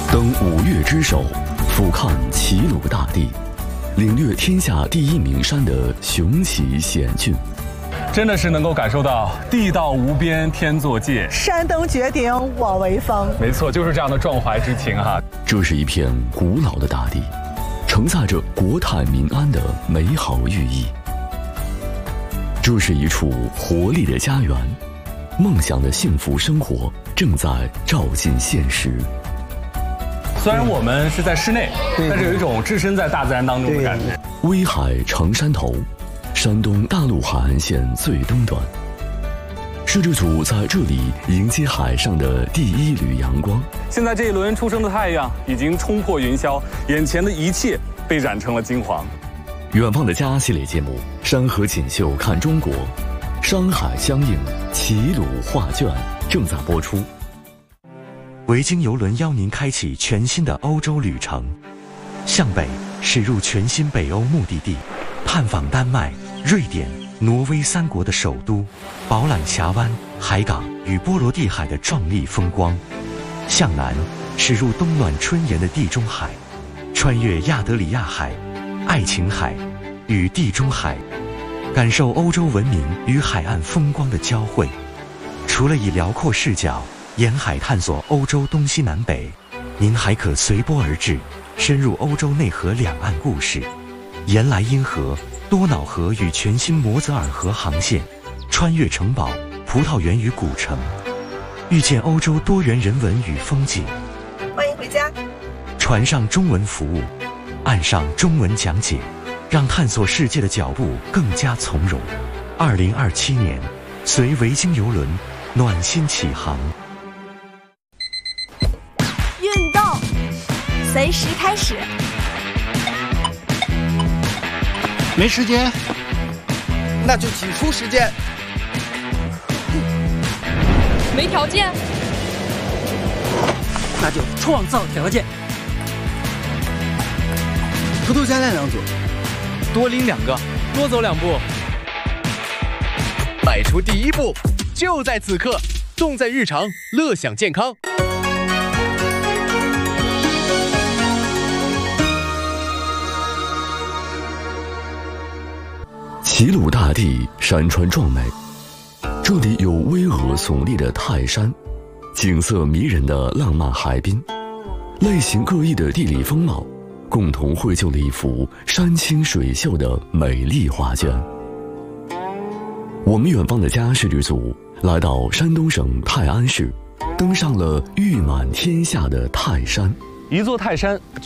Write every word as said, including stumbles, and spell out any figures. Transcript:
登五岳之首，俯瞰齐鲁大地，领略天下第一名山的雄奇险峻。 真的是能够感受到地道无边天作界， 山登绝顶我为峰。 没错，就是这样的壮怀之情哈。 这是一片古老的大地，承载着国泰民安的美好寓意。这是一处活力的家园，梦想的幸福生活正在照进现实。 虽然我们是在室内，但是有一种置身在大自然当中的感觉。 威海长山头，山东大陆海岸线最东端，摄制组在这里迎接海上的第一缕阳光。 现在这一轮初升的太阳已经冲破云霄，眼前的一切被染成了金黄。 远方的家系列节目《山河锦绣看中国》，山海相映，齐鲁画卷正在播出。 维京邮轮邀您开启全新的欧洲旅程，向北驶入全新北欧目的地，探访丹麦、瑞典、挪威三国的首都，饱览峡湾、海港与波罗的海的壮丽风光；向南驶入冬暖春炎的地中海，穿越亚得里亚海、爱琴海与地中海，感受欧洲文明与海岸风光的交汇。除了以辽阔视角沿海探索欧洲东西南北，您还可随波而至，深入欧洲内河两岸故事，沿莱茵河、多瑙河与全新摩泽尔河航线，穿越城堡、葡萄园与古城，遇见欧洲多元人文与风景。 欢迎回家。 船上中文服务，岸上中文讲解，让探索世界的脚步更加从容。二零二七年，随维京邮轮暖心起航。 运动，随时开始。 没时间，那就挤出时间。 没条件， 那就创造条件。偷偷加练两组， 多拎两个，多走两步。迈出第一步，就在此刻，动在日常，乐享健康。 齐鲁大地山川壮美，这里有巍峨耸立的泰山，景色迷人的浪漫海滨，类型各异的地理风貌，共同绘就了一幅山清水秀的美丽画卷。我们远方的家摄制组来到山东省泰安市，登上了誉满天下的泰山。 一座泰山